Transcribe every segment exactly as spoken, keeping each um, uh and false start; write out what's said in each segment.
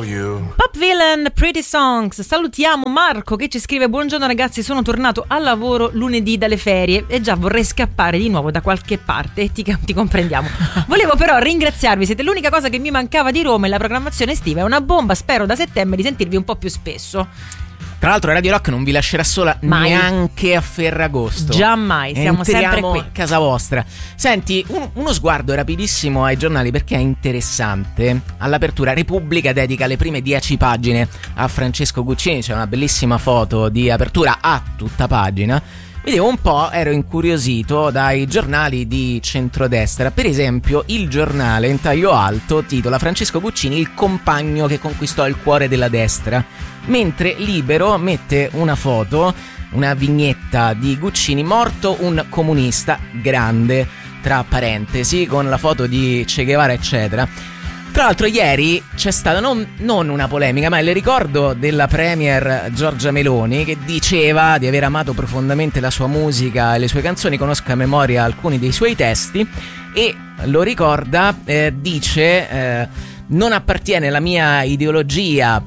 you. Pop Villain, Pretty Songs. Salutiamo Marco che ci scrive: buongiorno ragazzi, sono tornato al lavoro lunedì dalle ferie e già vorrei scappare di nuovo da qualche parte. Ti, ti comprendiamo. Volevo però ringraziarvi, siete l'unica cosa che mi mancava di Roma e la programmazione estiva è una bomba. Spero da settembre di sentirvi un po' più spesso. Tra l'altro Radio Rock non vi lascerà sola mai. Neanche a Ferragosto. Giammai, siamo Entriamo sempre qui a casa vostra. Senti, un, uno sguardo rapidissimo ai giornali perché è interessante. All'apertura Repubblica dedica le prime dieci pagine a Francesco Guccini. C'è una bellissima foto di apertura a tutta pagina. Vedevo un po', ero incuriosito dai giornali di centrodestra. Per esempio Il Giornale in taglio alto titola Francesco Guccini il compagno che conquistò il cuore della destra, mentre Libero mette una foto, una vignetta di Guccini morto un comunista grande, tra parentesi, con la foto di Che Guevara eccetera. Tra l'altro ieri c'è stata non, non una polemica, ma il ricordo della premier Giorgia Meloni, che diceva di aver amato profondamente la sua musica e le sue canzoni, conosco a memoria alcuni dei suoi testi, e lo ricorda, eh, dice eh, non appartiene alla mia ideologia.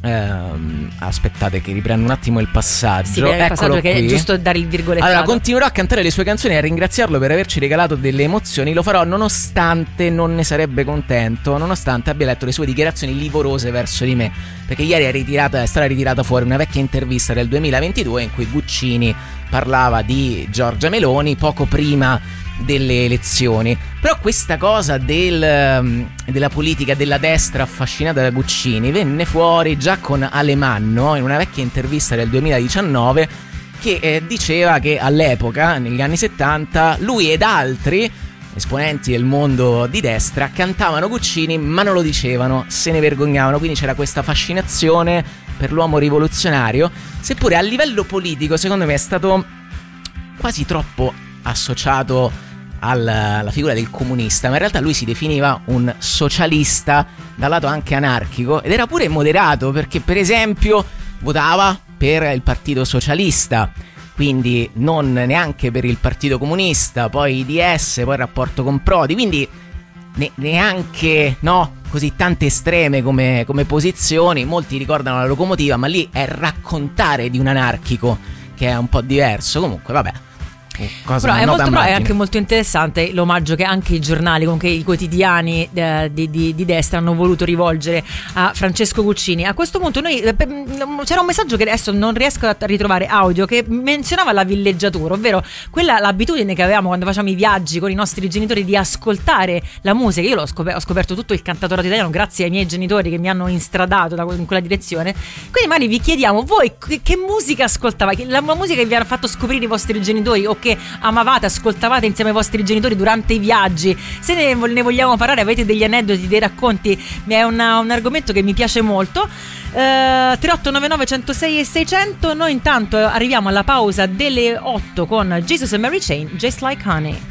Uh, aspettate che riprendo un attimo il passaggio. Sì, il passaggio che è giusto dare il virgolettato. Allora, continuerò a cantare le sue canzoni e a ringraziarlo per averci regalato delle emozioni. Lo farò nonostante non ne sarebbe contento, nonostante abbia letto le sue dichiarazioni livorose verso di me, perché ieri è ritirata, è stata ritirata fuori una vecchia intervista del duemilaventidue in cui Guccini parlava di Giorgia Meloni poco prima delle elezioni. Però questa cosa del, della politica della destra affascinata da Guccini venne fuori già con Alemanno in una vecchia intervista del duemiladiciannove, che eh, diceva che all'epoca, negli anni settanta, lui ed altri esponenti del mondo di destra cantavano Guccini ma non lo dicevano, se ne vergognavano, quindi c'era questa fascinazione per l'uomo rivoluzionario, seppure a livello politico secondo me è stato quasi troppo associato alla, alla figura del comunista, ma in realtà lui si definiva un socialista dal lato anche anarchico ed era pure moderato, perché per esempio votava per il Partito Socialista, quindi non neanche per il Partito Comunista, poi I D S, poi il rapporto con Prodi, quindi ne, neanche no così tante estreme come, come posizioni. Molti ricordano la locomotiva, ma lì è raccontare di un anarchico, che è un po' diverso. Comunque vabbè, cosa però è, molto, però è anche molto interessante l'omaggio che anche i giornali, comunque i quotidiani eh, di, di, di destra hanno voluto rivolgere a Francesco Guccini. A questo punto noi eh, c'era un messaggio che adesso non riesco a ritrovare audio, che menzionava la villeggiatura, ovvero quella l'abitudine che avevamo quando facciamo i viaggi con i nostri genitori di ascoltare la musica. Io l'ho scoperto, ho scoperto tutto il cantautorato italiano grazie ai miei genitori che mi hanno instradato da, in quella direzione. Quindi magari vi chiediamo voi che, che musica ascoltavate, la musica che vi hanno fatto scoprire i vostri genitori o che amavate, ascoltavate insieme ai vostri genitori durante i viaggi. Se ne, ne vogliamo parlare, avete degli aneddoti, dei racconti, è una, un argomento che mi piace molto. uh, tre otto nove nove uno zero sei e seicento. Noi intanto arriviamo alla pausa delle otto con Jesus and Mary Chain, Just Like Honey.